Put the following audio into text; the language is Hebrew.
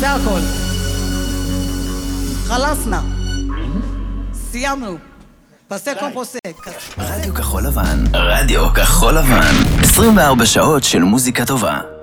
זה הכל. חלסנה. סיימנו. פסק או פוסק. רדיו כחול לבן. רדיו כחול לבן. 24 שעות של מוזיקה טובה.